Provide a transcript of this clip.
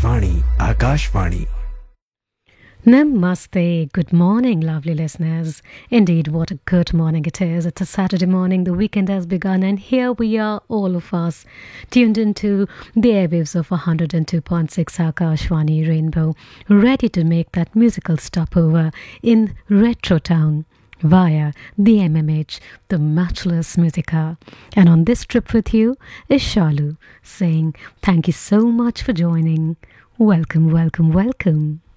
Vani Akashvani. Namaste. Good morning, lovely listeners. Indeed, what a good morning it is. It's a Saturday morning, the weekend has begun, and here we are, all of us, tuned into the airwaves of 102.6 Akashwani Rainbow, ready to make that musical stopover in Retro Town via the MMH, the Matchless Musica. And on this trip with you is Shalu, saying thank you so much for joining. Welcome, welcome, welcome.